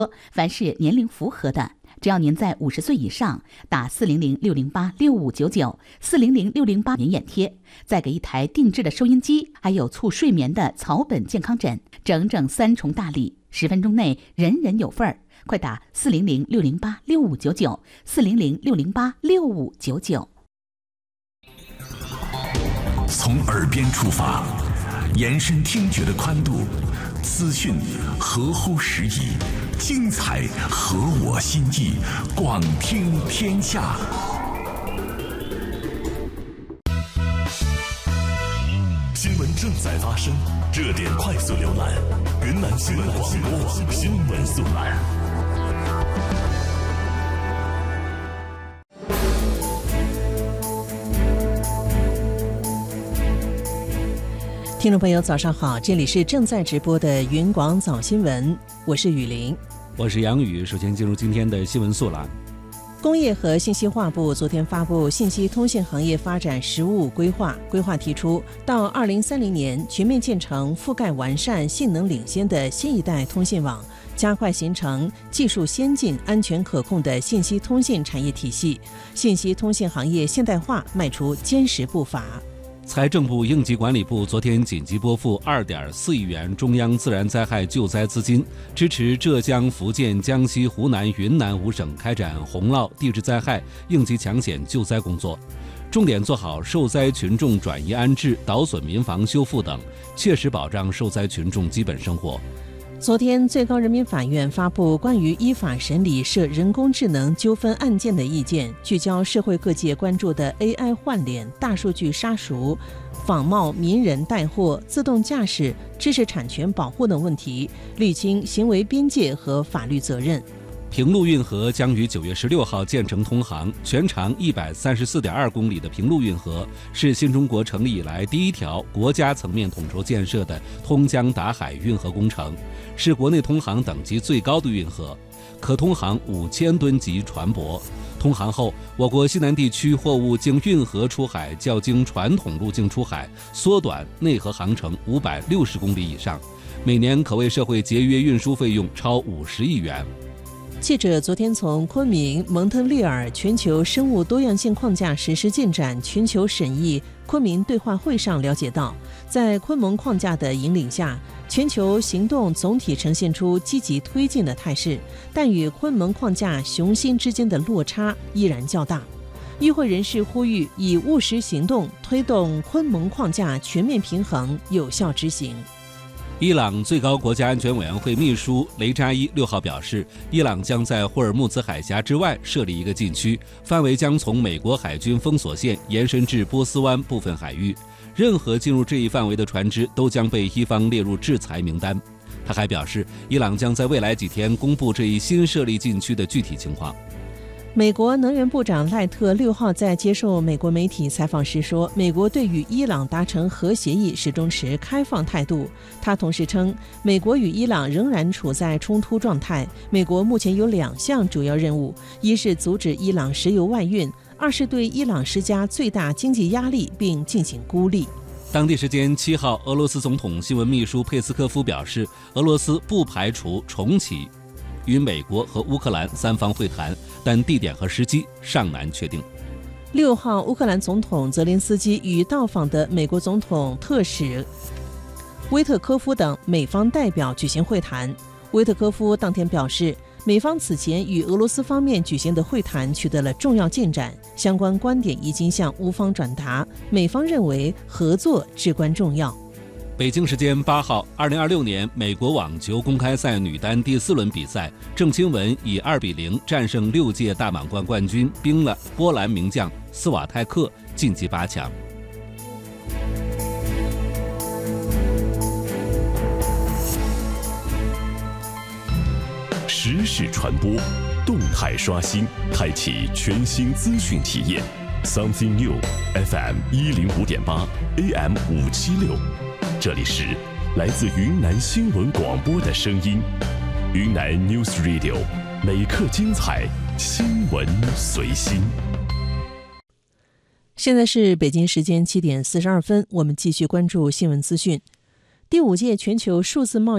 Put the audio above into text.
凡是年龄符合的，只要您在50岁以上，打400-608-6599，400-608年眼贴，再给一台定制的收音机，还有促睡眠的草本健康枕，整整3重大礼，10分钟内人人有份儿。快打400-608-6599，400-608-6599。 从耳边出发，延伸听觉的宽度，资讯合乎时宜，精彩合我心意，广听天下。新闻正在发生，热点快速浏览，云南新闻广播新闻速览。 听众朋友早上好，这里是正在直播的云广早新闻，我是雨林， 我是杨宇。首先进入今天的新闻速览。 工业和信息化部昨天发布信息通信行业发展实务规划，规划提出到2030年全面建成覆盖完善、性能领先的新一代通信网，加快形成技术先进、安全可控的信息通信产业体系，信息通信行业现代化迈出坚实步伐。 财政部应急管理部昨天紧急拨付2.4亿元中央自然灾害救灾资金，支持浙江、福建、江西、湖南、云南5省开展洪涝、地质灾害应急抢险救灾工作，重点做好受灾群众转移安置、倒损民房修复等，切实保障受灾群众基本生活。 昨天，最高人民法院发布关于依法审理涉人工智能纠纷案件的意见，聚焦社会各界关注的 AI 换脸、大数据杀熟、仿冒名人带货、自动驾驶、知识产权保护等问题，厘清行为边界和法律责任。 平陆运河将于9月16号建成通航，全长134.2公里的平陆运河是新中国成立以来第一条国家层面统筹建设的通江达海运河工程，是国内通航等级最高的运河，可通航5000吨级船舶。通航后，我国西南地区货物经运河出海较经传统路径出海缩短内河航程560公里以上，每年可为社会节约运输费用超50亿元。 记者昨天从昆明蒙特利尔全球生物多样性框架实施进展全球审议昆明对话会上了解到，在昆蒙框架的引领下，全球行动总体呈现出积极推进的态势，但与昆蒙框架雄心之间的落差依然较大。与会人士呼吁以务实行动推动昆蒙框架全面平衡有效执行。 伊朗最高国家安全委员会秘书雷扎伊6号表示，伊朗将在霍尔木兹海峡之外设立一个禁区，范围将从美国海军封锁线延伸至波斯湾部分海域，任何进入这一范围的船只都将被伊方列入制裁名单。他还表示，伊朗将在未来几天公布这一新设立禁区的具体情况。 美国能源部长赖特6号在接受美国媒体采访时说，美国对与伊朗达成核协议始终持开放态度。他同时称，美国与伊朗仍然处在冲突状态，美国目前有2项主要任务，一是阻止伊朗石油外运，二是对伊朗施加最大经济压力并进行孤立。 当地时间7号，俄罗斯总统新闻秘书佩斯科夫表示，俄罗斯不排除重启与美国和乌克兰3方会谈，但地点和时机尚难确定。 6号，乌克兰总统泽连斯基与到访的美国总统特使威特科夫等美方代表举行会谈。威特科夫当天表示，美方此前与俄罗斯方面举行的会谈取得了重要进展，相关观点已经向乌方转达，美方认为合作至关重要。 北京时间8号，2026年美国网球公开赛女单第4轮比赛，郑钦文以2-0战胜6届大满贯冠军波兰名将斯瓦泰克，晋级8强。 时事传播，动态刷新，开启全新资讯体验。Something New FM 105.8 AM 576。这里是来自云南新闻广播的声音，云南 News Radio， 每刻精彩，新闻随心。 现在是北京时间7点42分，我们继续关注新闻资讯。第5届全球数字贸易